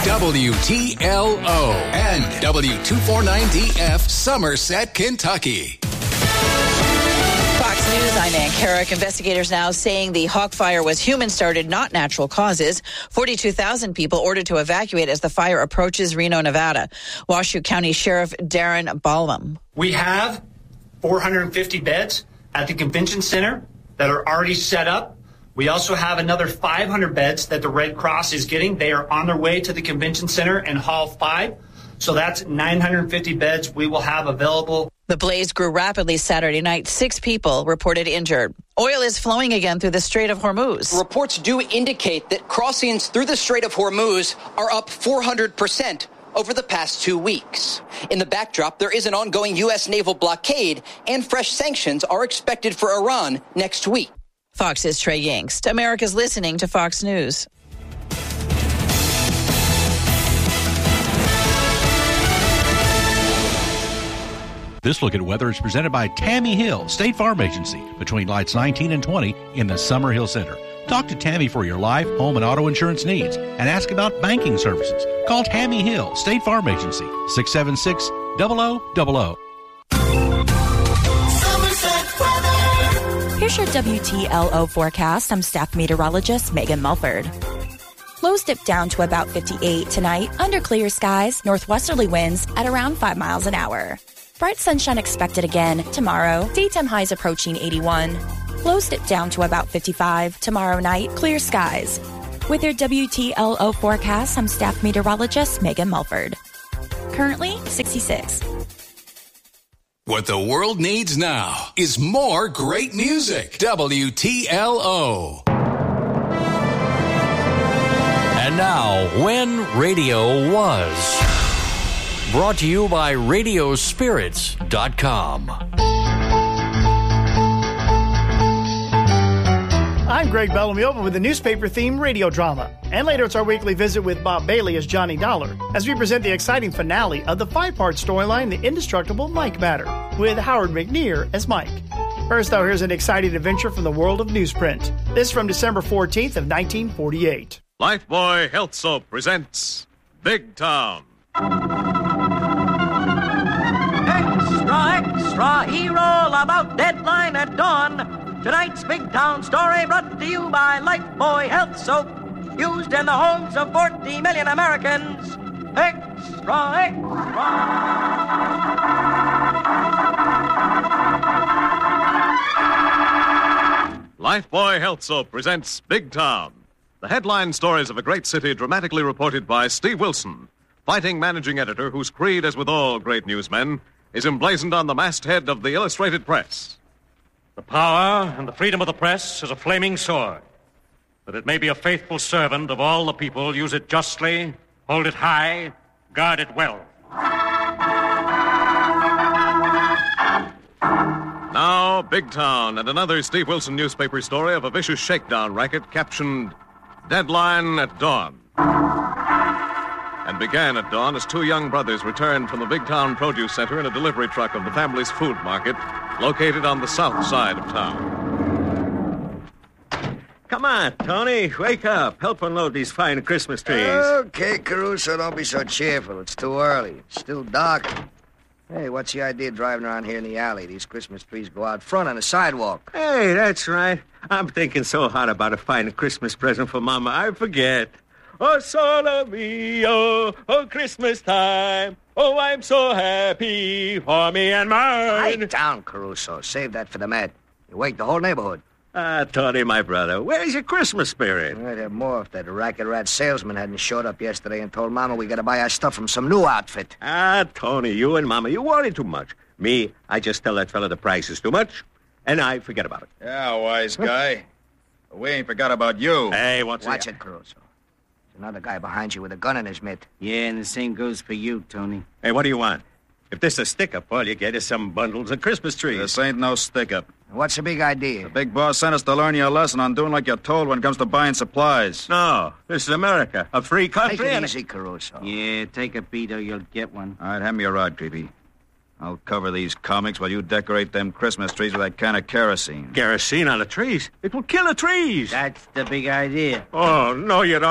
WTLO and W249DF Somerset, Kentucky. Fox News, I'm Ann Carrick. Investigators now saying the Hawk Fire was human-started, not natural causes. 42,000 people ordered to evacuate as the fire approaches Reno, Nevada. Washoe County Sheriff Darren Ballum. We have 450 beds at the convention center that are already set up. We also have another 500 beds that the Red Cross is getting. They are on their way to the convention center in Hall 5. So that's 950 beds we will have available. The blaze grew rapidly Saturday night. 6 people reported injured. Oil is flowing again through the Strait of Hormuz. Reports do indicate that crossings through the Strait of Hormuz are up 400% over the past 2 weeks. In the backdrop, there is an ongoing U.S. naval blockade, and fresh sanctions are expected for Iran next week. Fox's Trey Yingst. America's listening to Fox News. This look at weather is presented by Tammy Hill, State Farm Agency, between lights 19 and 20 in the Summer Hill Center. Talk to Tammy for your life, home, and auto insurance needs, and ask about banking services. Call Tammy Hill, State Farm Agency, 676-0000. Here's your WTLO forecast. I'm staff meteorologist Megan Mulford. Lows dip down to about 58 tonight under clear skies, northwesterly winds at around 5 miles an hour. Bright sunshine expected again tomorrow. Daytime highs approaching 81. Lows dip down to about 55 tomorrow night, clear skies. With your WTLO forecast, I'm staff meteorologist Megan Mulford. Currently 66. What the world needs now is more great music. WTLO. And now, When Radio Was. Brought to you by Radiospirits.com. I'm Greg Bellamy Open with the newspaper-themed radio drama. And later it's our weekly visit with Bob Bailey as Johnny Dollar as we present the exciting finale of the 5-part storyline, The Indestructible Mike Matter, with Howard McNear as Mike. First, though, here's an exciting adventure from the world of newsprint. This from December 14th of 1948. Lifebuoy Health Soap presents Big Town. Extra, extra, hero about Deadline at Dawn. Tonight's Big Town story brought to you by Lifebuoy Health Soap, used in the homes of 40 million Americans. Extra, extra. Lifebuoy Health Soap presents Big Town. The headline stories of a great city dramatically reported by Steve Wilson, fighting managing editor whose creed, as with all great newsmen, is emblazoned on the masthead of the Illustrated Press. The power and the freedom of the press is a flaming sword. That it may be a faithful servant of all the people, use it justly, hold it high, guard it well. Now, Big Town and another Steve Wilson newspaper story of a vicious shakedown racket captioned Deadline at Dawn. And began at dawn as 2 young brothers returned from the Big Town Produce Center in a delivery truck of the family's food market located on the south side of town. Come on, Tony. Wake up. Help unload these fine Christmas trees. Okay, Caruso, don't be so cheerful. It's too early. It's still dark. Hey, what's the idea of driving around here in the alley? These Christmas trees go out front on the sidewalk. Hey, that's right. I'm thinking so hard about a fine Christmas present for Mama, I forget. Oh, solo mio, oh, Christmas time. Oh, I'm so happy for me and mine. Pipe down, Caruso. Save that for the Met. You wake the whole neighborhood. Tony, my brother, where's your Christmas spirit? I'd have more if that racket rat salesman hadn't showed up yesterday and told Mama we got to buy our stuff from some new outfit. Tony, you and Mama, you worry too much. Me, I just tell that fella the price is too much, and I forget about it. Yeah, wise guy. We ain't forgot about you. Hey, Watch it, Caruso. There's another guy behind you with a gun in his mitt. Yeah, and the same goes for you, Tony. Hey, what do you want? If this is a stick-up, all you get is some bundles of Christmas trees. This ain't no stick-up. What's the big idea? The big boss sent us to learn you a lesson on doing like you're told when it comes to buying supplies. No, this is America, a free country. Take it easy, Caruso. Yeah, take a beat or you'll get one. All right, hand me your rod, Creepy. I'll cover these comics while you decorate them Christmas trees with that can of kerosene. Kerosene on the trees? It will kill the trees. That's the big idea. Oh, no, you don't.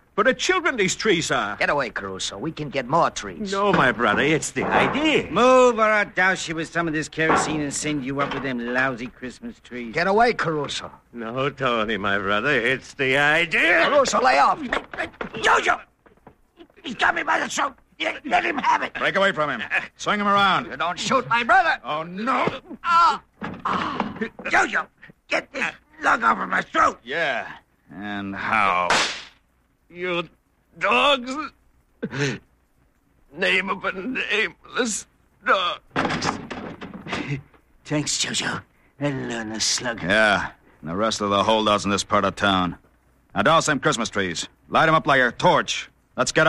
For the children, these trees are. Get away, Caruso. We can get more trees. No, my brother, it's the idea. Move, or I'll douse you with some of this kerosene and send you up with them lousy Christmas trees. Get away, Caruso. No, Tony, my brother, it's the idea. Caruso, lay off. Jojo! He's got me by the throat. Let him have it. Break away from him. Swing him around. You don't shoot my brother. Oh, no. Jojo, get this lug off of my throat. Yeah. And how? You dogs. Name of a nameless dog. Thanks, Jojo. That'll learn a slug. Yeah. And the rest of the holdouts in this part of town. Now douse them Christmas trees. Light them up like a torch. Let's get